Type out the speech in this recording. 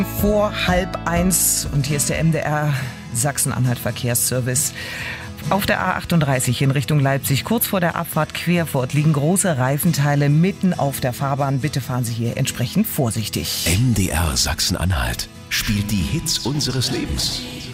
Vor 12:30 und hier ist der MDR Sachsen-Anhalt Verkehrsservice. Auf der A38 in Richtung Leipzig, kurz vor der Abfahrt Querfurt, liegen große Reifenteile mitten auf der Fahrbahn. Bitte fahren Sie hier entsprechend vorsichtig. MDR Sachsen-Anhalt spielt die Hits unseres Lebens.